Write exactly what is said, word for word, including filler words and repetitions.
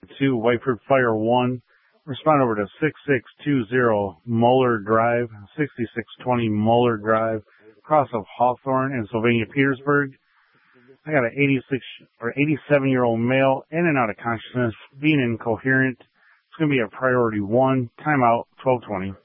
two, Whiteford Fire one. Respond over to six six two zero Moeller Drive, sixty-six twenty Moeller Drive, across of Hawthorne in Sylvania, Petersburg. I got an eighty-six or eighty-seven year old male in and out of consciousness, being incoherent. It's going to be a priority one. Timeout, twelve twenty.